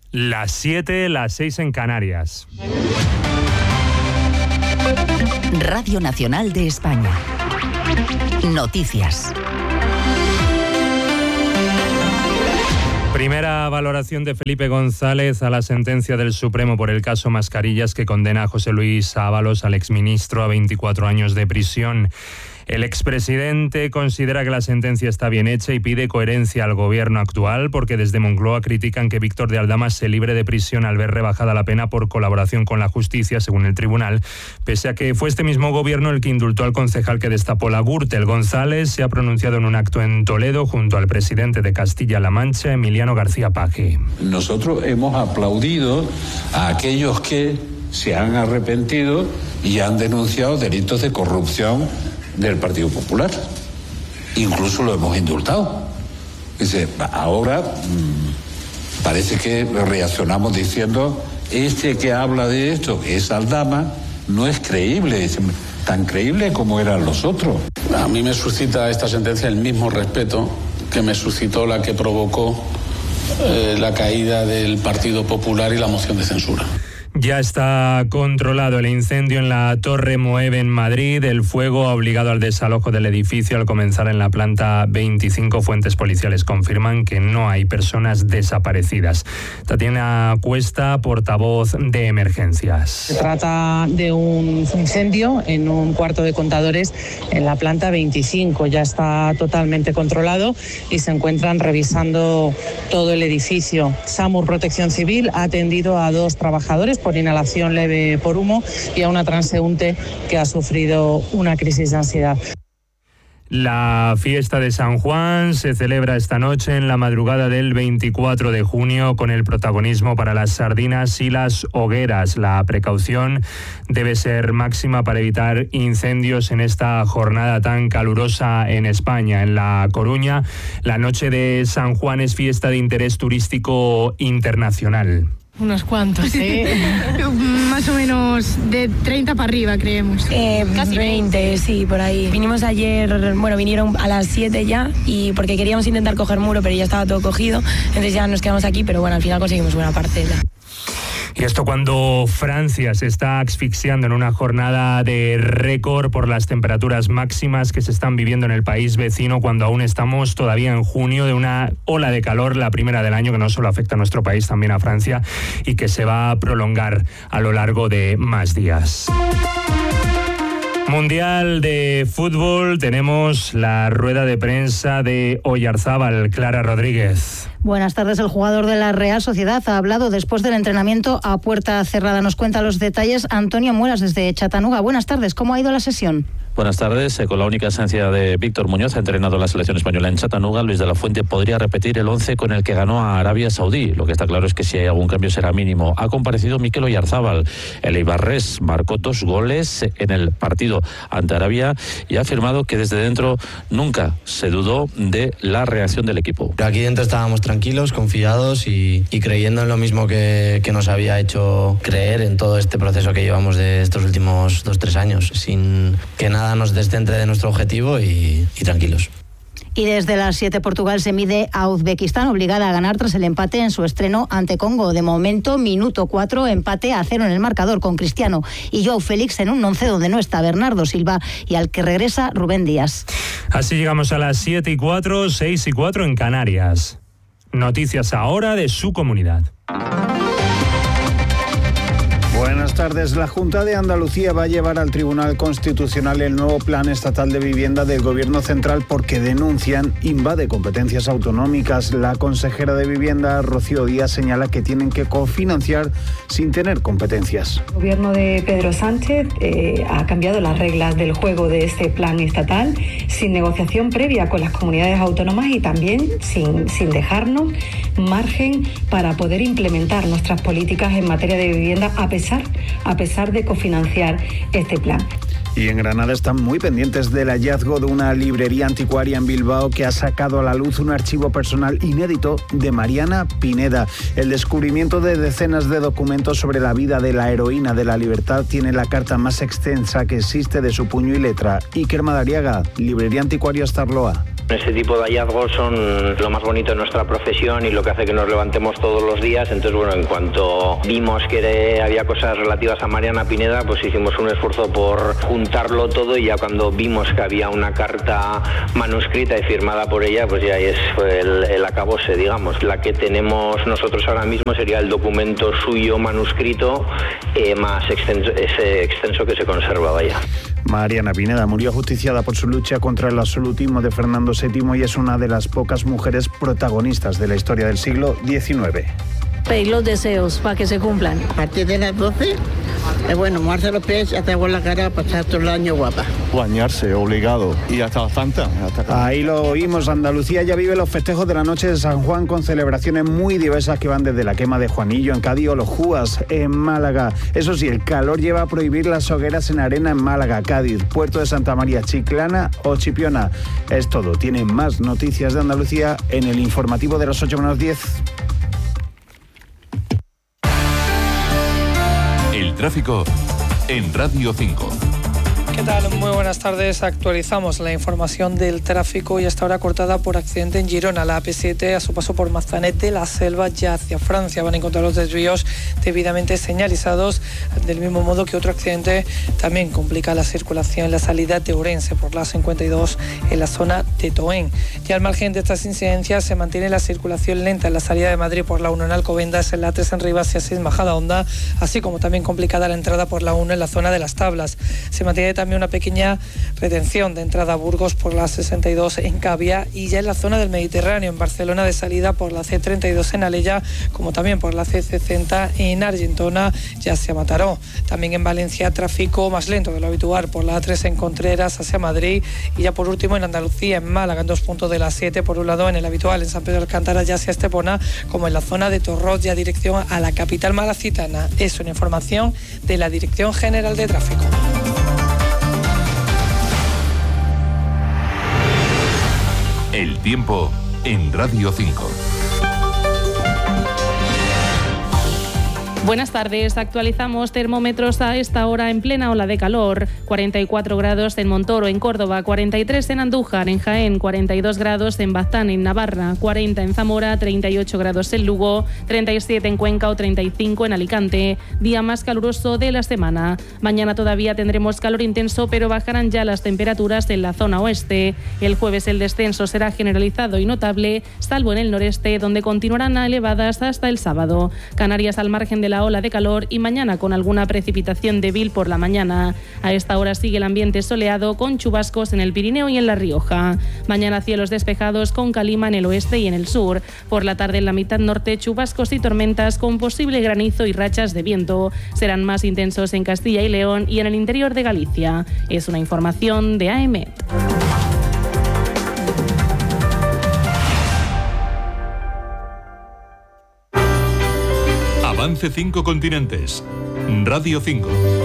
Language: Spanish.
Las 7, las 6 en Canarias. Radio Nacional de España. Noticias. Primera valoración de Felipe González a la sentencia del Supremo por el caso Mascarillas que condena a José Luis Ábalos, al exministro, a 24 años de prisión. El expresidente considera que la sentencia está bien hecha y pide coherencia al gobierno actual porque desde Moncloa critican que Víctor de Aldama se libre de prisión al ver rebajada la pena por colaboración con la justicia, según el tribunal, pese a que fue este mismo gobierno el que indultó al concejal que destapó la Gürtel. González se ha pronunciado en un acto en Toledo junto al presidente de Castilla-La Mancha, Emiliano García Paje. Nosotros hemos aplaudido a aquellos que se han arrepentido y han denunciado delitos de corrupción del Partido Popular. Incluso lo hemos indultado. Dice, ahora parece que reaccionamos diciendo, este que habla de esto, que es Aldama, no es creíble, es tan creíble como eran los otros. A mí me suscita esta sentencia el mismo respeto que me suscitó la que provocó la caída del Partido Popular y la moción de censura. Ya está controlado el incendio en la Torre Moeve en Madrid. El fuego ha obligado al desalojo del edificio al comenzar en la planta 25. Fuentes policiales confirman que no hay personas desaparecidas. Tatiana Cuesta, portavoz de emergencias. Se trata de un incendio en un cuarto de contadores en la planta 25. Ya está totalmente controlado y se encuentran revisando todo el edificio. SAMUR Protección Civil ha atendido a 2 trabajadores por inhalación leve por humo y a una transeúnte que ha sufrido una crisis de ansiedad. La fiesta de San Juan se celebra esta noche en la madrugada del 24 de junio con el protagonismo para las sardinas y las hogueras. La precaución debe ser máxima para evitar incendios en esta jornada tan calurosa en España. En La Coruña, la noche de San Juan es fiesta de interés turístico internacional. Unos cuantos, más o menos de 30 para arriba, creemos. Casi 20, sí, por ahí. Vinimos ayer, vinieron a las 7 ya, y porque queríamos intentar coger muro, pero ya estaba todo cogido, entonces ya nos quedamos aquí, pero bueno, al final conseguimos buena parcela. Y esto cuando Francia se está asfixiando en una jornada de récord por las temperaturas máximas que se están viviendo en el país vecino, cuando aún estamos todavía en junio de una ola de calor, la primera del año, que no solo afecta a nuestro país, también a Francia, y que se va a prolongar a lo largo de más días. Mundial de fútbol, tenemos la rueda de prensa de Oyarzábal. Clara Rodríguez. Buenas tardes. El jugador de la Real Sociedad ha hablado después del entrenamiento a puerta cerrada. Nos cuenta los detalles Antonio Muelas desde Chattanooga. Buenas tardes. ¿Cómo ha ido la sesión? Buenas tardes. Con la única ausencia de Víctor Muñoz, ha entrenado la selección española en Chattanooga. Luis de la Fuente podría repetir el 11 con el que ganó a Arabia Saudí. Lo que está claro es que si hay algún cambio será mínimo. Ha comparecido Mikel Oyarzábal. El eibarrés marcó 2 goles en el partido ante Arabia y ha afirmado que desde dentro nunca se dudó de la reacción del equipo. Aquí dentro estábamos tranquilos, confiados y creyendo en lo mismo que nos había hecho creer en todo este proceso que llevamos de estos últimos 2-3 años, sin que nada nos descentre de nuestro objetivo y tranquilos. Y desde las 7 Portugal se mide a Uzbekistán, obligada a ganar tras el empate en su estreno ante Congo. De momento, minuto 4, empate a 0 en el marcador, con Cristiano y Joao Félix en un 11 donde no está Bernardo Silva y al que regresa Rubén Díaz. Así llegamos a las 7:04, 6:04 en Canarias. Noticias ahora de su comunidad. Buenas tardes. La Junta de Andalucía va a llevar al Tribunal Constitucional el nuevo Plan Estatal de Vivienda del Gobierno Central porque denuncian invade competencias autonómicas. La consejera de Vivienda, Rocío Díaz, señala que tienen que cofinanciar sin tener competencias. El gobierno de Pedro Sánchez ha cambiado las reglas del juego de este plan estatal sin negociación previa con las comunidades autónomas y también sin dejarnos margen para poder implementar nuestras políticas en materia de vivienda a pesar de cofinanciar este plan. Y en Granada están muy pendientes del hallazgo de una librería anticuaria en Bilbao que ha sacado a la luz un archivo personal inédito de Mariana Pineda. El descubrimiento de decenas de documentos sobre la vida de la heroína de la libertad tiene la carta más extensa que existe de su puño y letra. Iker Madariaga, librería anticuaria Starloa. Este tipo de hallazgos son lo más bonito de nuestra profesión y lo que hace que nos levantemos todos los días. Entonces, bueno, en cuanto vimos que había cosas relativas a Mariana Pineda, pues hicimos un esfuerzo por juntarlo todo, y ya cuando vimos que había una carta manuscrita y firmada por ella, pues ya fue el acabose, digamos. La que tenemos nosotros ahora mismo sería el documento suyo manuscrito más extenso que se conserva, vaya. Mariana Pineda murió ajusticiada por su lucha contra el absolutismo de Fernando VII y es una de las pocas mujeres protagonistas de la historia del siglo XIX. Pedir los deseos para que se cumplan. A partir de las 12, bueno, mojarse los pies, hasta con la cara, pasar todo el año guapa. Bañarse, obligado, y hasta la Santa. Ahí lo oímos. Andalucía ya vive los festejos de la noche de San Juan con celebraciones muy diversas que van desde la quema de Juanillo en Cádiz o los Júas en Málaga. Eso sí, el calor lleva a prohibir las hogueras en arena en Málaga, Cádiz, Puerto de Santa María, Chiclana o Chipiona. Es todo. Tienen más noticias de Andalucía en el informativo de las 8:10. El tráfico en Radio 5. ¿Qué tal? Muy buenas tardes. Actualizamos la información del tráfico y hasta ahora cortada por accidente en Girona. La AP7 a su paso por Mazanet de la Selva ya hacia Francia. Van a encontrar los desvíos debidamente señalizados, del mismo modo que otro accidente también complica la circulación en la salida de Ourense por la 52 en la zona de Toen. Y al margen de estas incidencias se mantiene la circulación lenta en la salida de Madrid por la 1 en Alcobendas, en la 3 en Rivas y así en Majadahonda, así como también complicada la entrada por la 1 en la zona de Las Tablas. Se mantiene también una pequeña retención de entrada a Burgos por la 62 en Cavia y ya en la zona del Mediterráneo, en Barcelona, de salida por la C32 en Alella, como también por la C60 en Argentona, ya hacia Mataró. También en Valencia, tráfico más lento de lo habitual por la A3 en Contreras hacia Madrid, y ya por último en Andalucía, en Málaga, en 2 puntos de la 7, por un lado en el habitual en San Pedro de Alcántara ya hacia Estepona, como en la zona de Torroz, ya dirección a la capital malacitana. Es una información de la Dirección General de Tráfico. El tiempo en Radio 5. Buenas tardes, actualizamos termómetros a esta hora en plena ola de calor. 44 grados en Montoro, en Córdoba, 43 en Andújar, en Jaén, 42 grados en Baztán, en Navarra, 40 en Zamora, 38 grados en Lugo, 37 en Cuenca o 35 en Alicante. Día más caluroso de la semana. Mañana todavía tendremos calor intenso, pero bajarán ya las temperaturas en la zona oeste. El jueves el descenso será generalizado y notable, salvo en el noreste, donde continuarán elevadas hasta el sábado. Canarias al margen de la ola de calor y mañana con alguna precipitación débil por la mañana. A esta hora sigue el ambiente soleado con chubascos en el Pirineo y en La Rioja. Mañana cielos despejados con calima en el oeste y en el sur. Por la tarde en la mitad norte chubascos y tormentas con posible granizo y rachas de viento. Serán más intensos en Castilla y León y en el interior de Galicia. Es una información de AEMET. Avance 5 continentes. Radio 5.